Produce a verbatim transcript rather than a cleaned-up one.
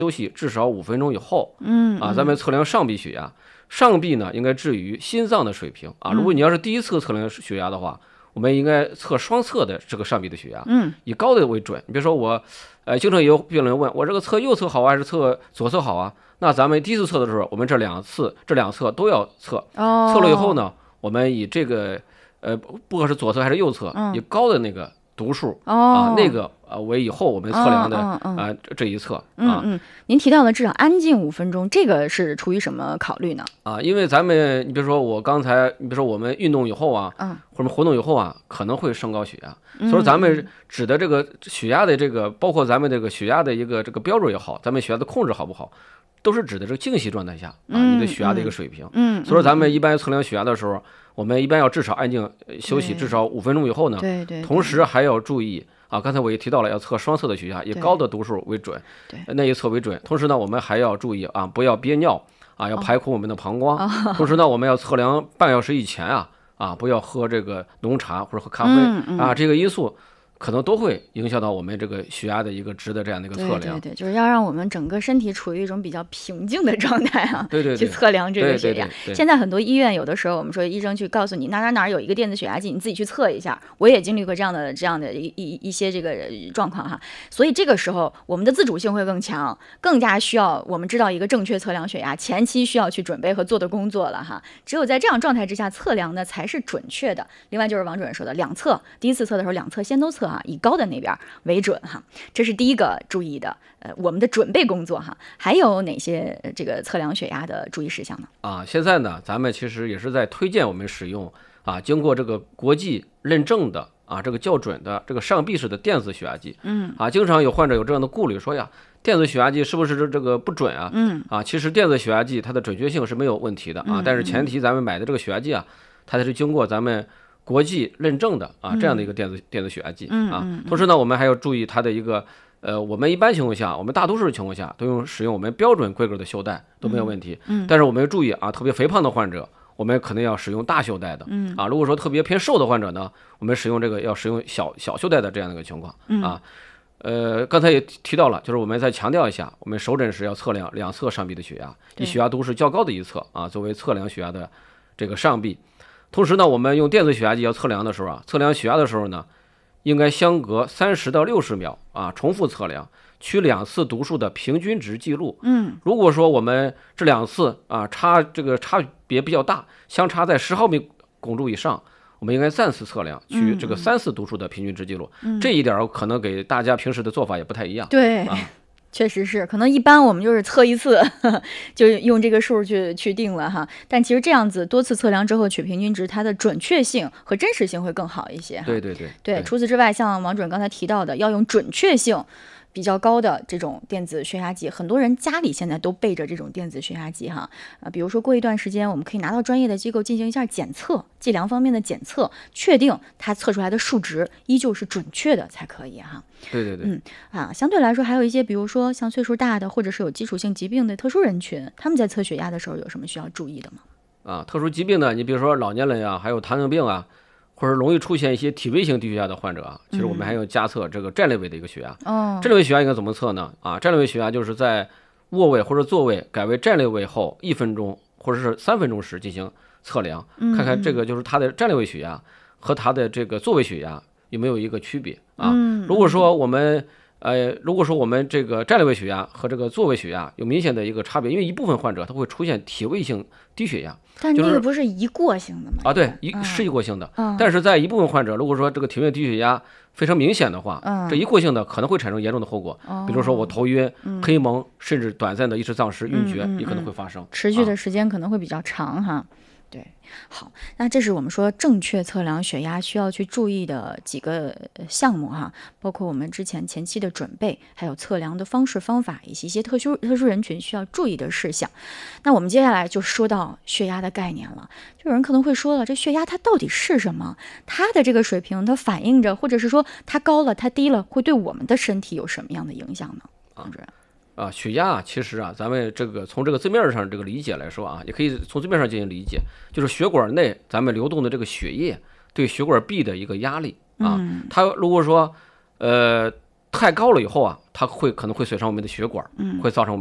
休息至少五分钟以后， 嗯啊，咱们测量上臂血压，上臂呢应该置于心脏的水平啊。如果你要是第一次测量血压的话，我们应该测双侧的这个上臂的血压， 嗯， 以高的为准。你别说我，呃，经常也有病人问我这个测右侧好还是测左侧好啊？那咱们第一次测的时候，我们这两次这两侧都要测， 哦， 测了以后呢，我们以这个呃，不管是左侧还是右侧， 嗯、 以高的那个读数、 哦、 啊，那个呃为以后我们测量的啊、 嗯嗯呃、这一侧啊。 嗯嗯，您提到的至少安静五分钟，这个是出于什么考虑呢？ 啊，因为咱们你比如说我刚才，你比如说我们运动以后啊， 嗯， 或者活动以后啊，可能会升高血压，嗯、所以咱们指的这个血压的这个，包括咱们这个血压的一个这个标准也好，咱们血压的控制好不好，都是指的这个静息状态下啊，你的血压的一个水平。 嗯， 所以说咱们一般测量血压的时候，我们一般要至少安静休息至少五分钟以后呢， 对对， 同时还要注意啊，刚才我也提到了，要测双侧的血压，以高的读数为准， 对， 那一侧为准。同时呢，我们还要注意啊，不要憋尿啊，要排空我们的膀胱。哦、同时呢，我们要测量半小时以前啊啊，不要喝这个浓茶或者喝咖啡、 嗯嗯、 啊，这个因素可能都会影响到我们这个血压的一个值的这样的一个测量。 对对对，就是要让我们整个身体处于一种比较平静的状态啊， 对对对， 去测量这个血压。 对对对对， 现在很多医院有的时候我们说医生去告诉你哪哪哪有一个电子血压计，你自己去测一下。我也经历过这样的这样的一一一些这个状况哈，所以这个时候我们的自主性会更强，更加需要我们知道一个正确测量血压前期需要去准备和做的工作了哈。只有在这样状态之下测量呢才是准确的。另外就是王主任说的两侧，第一次测的时候两侧先都测哈，以高的那边为准哈，这是第一个注意的，呃，我们的准备工作哈。还有哪些这个测量血压的注意事项呢？ 啊，现在呢，咱们其实也是在推荐我们使用啊，经过这个国际认证的啊，这个较准的这个上臂式的电子血压计。 嗯， 啊，经常有患者有这样的顾虑，说呀，电子血压计是不是这个不准啊？ 嗯， 啊，其实电子血压计它的准确性是没有问题的啊，但是前提咱们买的这个血压计啊，它是经过咱们国际认证的啊，这样的一个电子、嗯、电子血压计啊。同时呢，我们还要注意它的一个呃，我们一般情况下，我们大多数情况下都用使用我们标准规格的袖带都没有问题。 嗯， 但是我们要注意啊，特别肥胖的患者，我们可能要使用大袖带的。 嗯啊，如果说特别偏瘦的患者呢，我们使用这个要使用小小袖带的这样的一个情况啊。呃，刚才也提到了，就是我们再强调一下，我们手诊时要测量两侧上臂的血压，以血压度是较高的一侧啊，作为测量血压的这个上臂。同时呢，我们用电子血压计要测量的时候啊，测量血压的时候呢，应该相隔三十到六十秒啊，重复测量，取两次读数的平均值记录。 嗯， 如果说我们这两次啊差这个差别比较大，相差在十毫米汞柱以上，我们应该再次测量，取这个三次读数的平均值记录。 嗯， 这一点可能给大家平时的做法也不太一样。 对。 啊。 确实是，可能一般我们就是测一次，呵呵就用这个数去去定了哈。但其实这样子多次测量之后取平均值，它的准确性和真实性会更好一些哈。 对对对。 对， 对， 除此之外，像王主任刚才提到的，要用准确性比较高的这种电子血压计，很多人家里现在都备着这种电子血压计哈。啊，比如说过一段时间，我们可以拿到专业的机构进行一下检测，计量方面的检测，确定它测出来的数值依旧是准确的才可以哈。 对对对， 嗯啊，相对来说还有一些，比如说像岁数大的或者是有基础性疾病的特殊人群，他们在测血压的时候有什么需要注意的吗？ 啊，特殊疾病呢，你比如说老年人啊，还有糖尿病啊，或者容易出现一些体位性低血压的患者啊，其实我们还要加测这个站立位的一个血压。 哦， 站立位血压应该怎么测呢？啊，站立位血压就是在卧位或者坐位改为站立位后一分钟或者是三分钟时进行测量，看看这个就是它的站立位血压和它的这个座位血压有没有一个区别啊？如果说我们呃，如果说我们这个站立位血压和这个座位血压有明显的一个差别，因为一部分患者他会出现体位性低血压， 但那个不是一过性的吗？ 啊，对，一是一过性的， 嗯， 但是在一部分患者，如果说这个体位低血压非常明显的话， 嗯， 这一过性的可能会产生严重的后果， 哦， 比如说我头晕、 嗯、 黑蒙，甚至短暂的意识丧失、晕厥， 嗯嗯嗯、 也可能会发生， 持续的时间可能会比较长哈。啊，对，好，那这是我们说正确测量血压需要去注意的几个项目哈，包括我们之前前期的准备，还有测量的方式方法，以及一些特殊特殊人群需要注意的事项。那我们接下来就说到血压的概念了，就有人可能会说了，这血压它到底是什么？它的这个水平，它反映着，或者是说它高了，它低了，会对我们的身体有什么样的影响呢？王主任。 啊，血压啊，其实啊，咱们这个从这个字面上这个理解来说啊，也可以从字面上进行理解，就是血管内咱们流动的这个血液对血管壁的一个压力啊。 嗯、 它如果说呃太高了以后啊，它会可能会损伤我们的血管，会造成我们